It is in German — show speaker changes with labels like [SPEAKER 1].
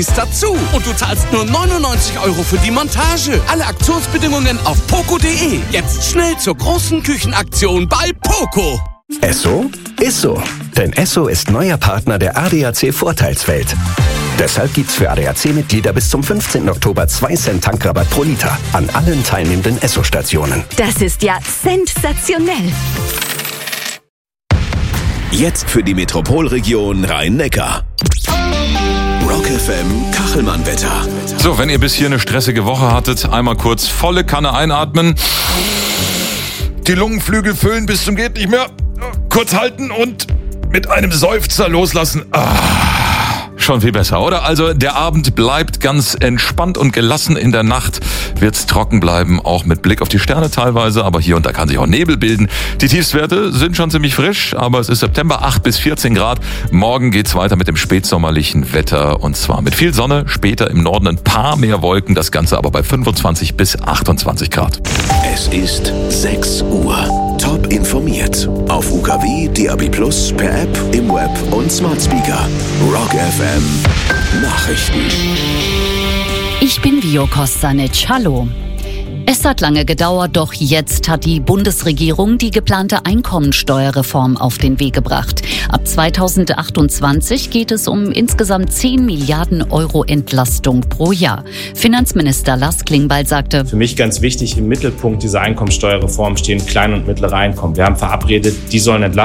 [SPEAKER 1] ist dazu und du zahlst nur 99 € für die Montage. Alle Aktionsbedingungen auf poco.de. Jetzt schnell zur großen Küchenaktion bei Poco.
[SPEAKER 2] Esso ist so. Denn Esso ist neuer Partner der ADAC Vorteilswelt. Deshalb gibt's für ADAC-Mitglieder bis zum 15. Oktober 2 Cent Tankrabatt pro Liter an allen teilnehmenden Esso-Stationen.
[SPEAKER 3] Das ist ja sensationell.
[SPEAKER 4] Jetzt für die Metropolregion Rhein-Neckar. Rock FM Kachelmann-Wetter.
[SPEAKER 5] So, wenn ihr bis hier eine stressige Woche hattet, einmal kurz volle Kanne einatmen. Die Lungenflügel füllen bis zum geht nicht mehr. Kurz halten und mit einem Seufzer loslassen. Schon viel besser, oder? Also der Abend bleibt ganz entspannt und gelassen. In der Nacht wird's trocken bleiben, auch mit Blick auf die Sterne teilweise. Aber hier und da kann sich auch Nebel bilden. Die Tiefstwerte sind schon ziemlich frisch, aber es ist September, 8 bis 14 Grad. Morgen geht's weiter mit dem spätsommerlichen Wetter und zwar mit viel Sonne. Später im Norden ein paar mehr Wolken, das Ganze aber bei 25 bis 28 Grad.
[SPEAKER 4] Es ist 6 Uhr. Top informiert. Auf UKW, DAB+, per App, im Web und Smart Speaker. Rock FM Nachrichten.
[SPEAKER 3] Ich bin Vio Kostanic. Hallo. Es hat lange gedauert, doch jetzt hat die Bundesregierung die geplante Einkommensteuerreform auf den Weg gebracht. Ab 2028 geht es um insgesamt 10 Milliarden € Entlastung pro Jahr. Finanzminister Lars Klingbeil sagte:
[SPEAKER 6] Für mich ganz wichtig, im Mittelpunkt dieser Einkommensteuerreform stehen kleine und mittlere Einkommen. Wir haben verabredet, die sollen entlastet